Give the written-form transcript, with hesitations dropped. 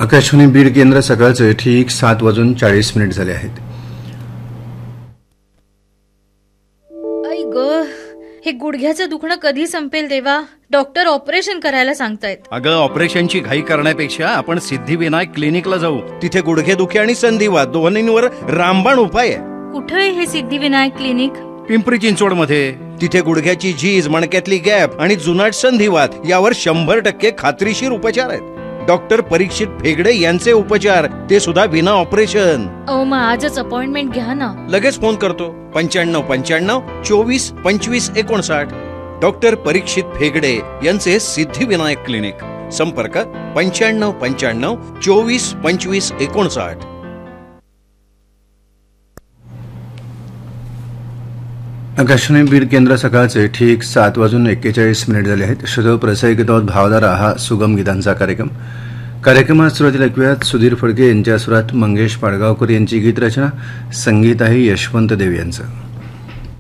आकाशवाणी बीड केंद्र सकाळचे ठीक 7:40 झाले आहेत. आई ग, हे गुडघ्याचं दुखणं कधी संपेल देवा? डॉक्टर ऑपरेशन करायला सांगतायत. अगं, ऑपरेशनची घाई करण्यापेक्षा आपण सिद्धिविनायक क्लिनिकला जाऊ. तिथे गुडघेदुखी आणि संधिवात दोन्हींवर रामबाण उपाय आहे. कुठे आहे हे सिद्धिविनायक क्लिनिक? पिंपरी चिंचवड मध्ये. तिथे गुडघ्याची झीज, मणक्यातली गॅप आणि जुनाट संधिवात यावर 100% खात्रीशीर उपचार आहेत. डॉक्टर परीक्षित फेगडे यांचे उपचार, ते सुद्धा विना ऑपरेशन. मग आजच अपॉइंटमेंट घ्या ना. लगेच फोन करतो. 9595 24 25 59. डॉक्टर परीक्षित फेगडे यांचे सिद्धिविनायक क्लिनिक. संपर्क 9595 24 25 59. आकाशवाणी बीड केंद्र सकाळचे ठीक 7:41 झाले आहेत. श्रोतो, प्रसारित भावधारा हा सुगम गीतांचा कार्यक्रमात सुरुवातीला ऐकूयात सुधीर फडके यांच्या सुरात मंगेश पाडगावकर यांची गीतरचना, संगीत आहे यशवंत देव यांचं.